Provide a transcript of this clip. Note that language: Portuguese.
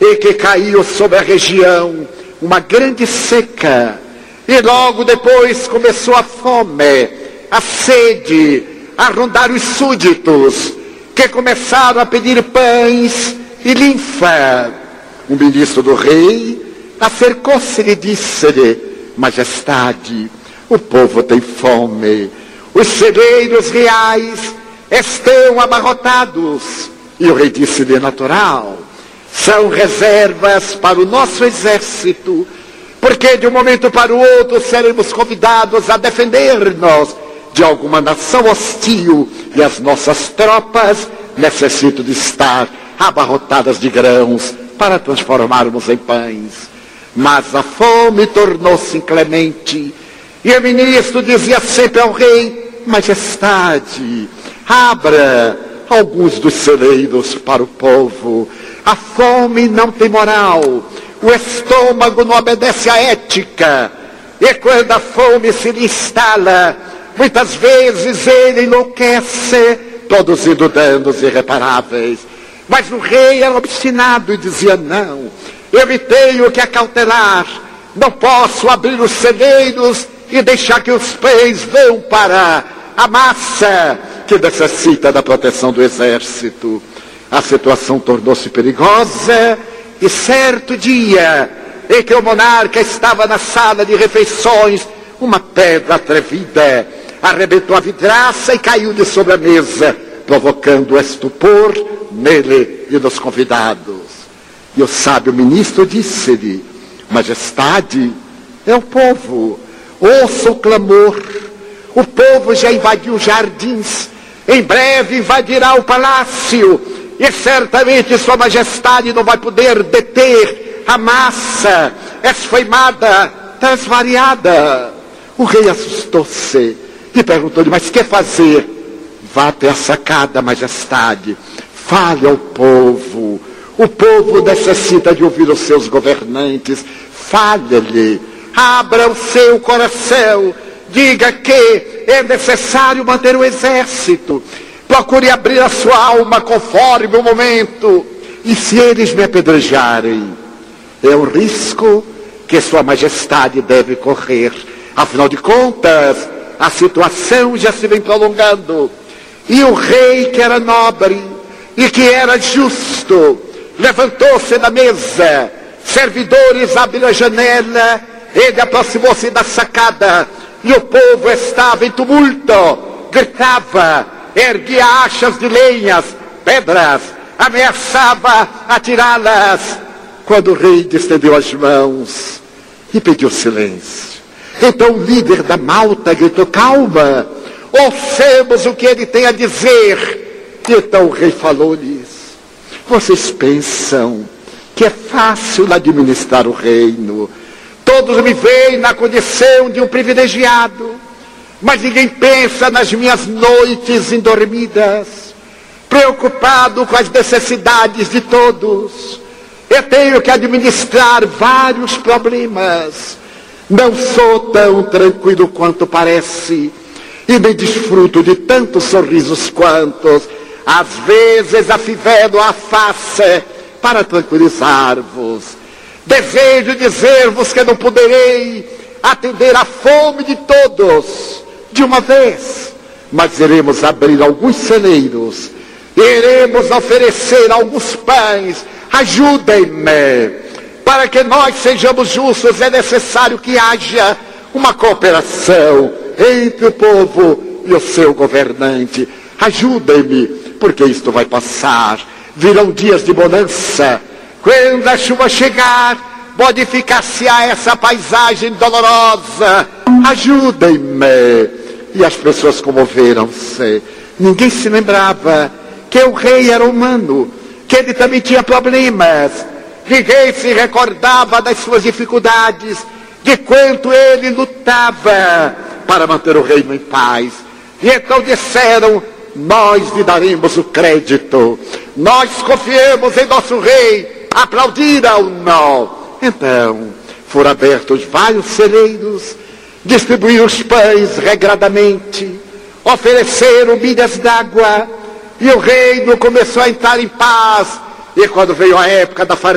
e que caiu sobre a região uma grande seca. E logo depois começou a fome, a sede, a rondar os súditos, que começaram a pedir pães e linfa. O ministro do rei acercou-se e disse-lhe: Majestade, o povo tem fome, os celeiros reais estão abarrotados. E o rei disse-lhe: natural, são reservas para o nosso exército, porque de um momento para o outro seremos convidados a defender-nos de alguma nação hostil, e as nossas tropas necessitam de estar abarrotadas de grãos para transformarmos em pães. Mas a fome tornou-se inclemente, e o ministro dizia sempre ao rei: Majestade, abra alguns dos celeiros para o povo. A fome não tem moral, o estômago não obedece à ética, e quando a fome se lhe instala, muitas vezes ele enlouquece, produzindo danos irreparáveis. Mas o rei era obstinado e dizia: não, eu me tenho que acautelar, não posso abrir os celeiros e deixar que os pães vão para a massa que necessita da proteção do exército. A situação tornou-se perigosa, e certo dia, em que o monarca estava na sala de refeições, uma pedra atrevida arrebentou a vidraça e caiu-lhe sobre a mesa, provocando estupor nele e nos convidados. E o sábio ministro disse-lhe: Majestade, é o povo, ouça o clamor. O povo já invadiu os jardins, em breve invadirá o palácio, e certamente Sua Majestade não vai poder deter a massa esfaimada, transvariada. O rei assustou-se e perguntou-lhe: mas que fazer? Vá até a sacada, Majestade, fale ao povo. O povo necessita de ouvir os seus governantes. Fale-lhe, abra o seu coração, diga que é necessário manter o exército. Procure abrir a sua alma conforme o momento. E se eles me apedrejarem, é um risco que Sua Majestade deve correr. Afinal de contas, a situação já se vem prolongando. E o rei, que era nobre e que era justo, levantou-se da mesa. Servidores abriram a janela, ele aproximou-se da sacada, e o povo estava em tumulto, gritava, erguia achas de lenhas, pedras, ameaçava atirá-las. Quando o rei estendeu as mãos e pediu silêncio, então o líder da malta gritou: calma, ouçamos o que ele tem a dizer. E então o rei falou-lhes: vocês pensam que é fácil administrar o reino? Todos me veem na condição de um privilegiado, mas ninguém pensa nas minhas noites indormidas, preocupado com as necessidades de todos. Eu tenho que administrar vários problemas. Não sou tão tranquilo quanto parece, e nem desfruto de tantos sorrisos quantos. Às vezes afivelo a face para tranquilizar-vos. Desejo dizer-vos que não poderei atender à fome de todos de uma vez, mas iremos abrir alguns celeiros, iremos oferecer alguns pães. Ajudem-me. Para que nós sejamos justos, é necessário que haja uma cooperação entre o povo e o seu governante. Ajudem-me, porque isto vai passar. Virão dias de bonança. Quando a chuva chegar, modificar-se-á essa paisagem dolorosa. Ajudem-me. E as pessoas comoveram-se. Ninguém se lembrava que o rei era humano, que ele também tinha problemas. Ninguém se recordava das suas dificuldades, de quanto ele lutava para manter o reino em paz. E então disseram: nós lhe daremos o crédito, nós confiamos em nosso rei. Aplaudiram-no. Então foram abertos vários celeiros, distribuíram os pães regradamente, ofereceram milhas d'água, e o reino começou a entrar em paz. E quando veio a época da fartura,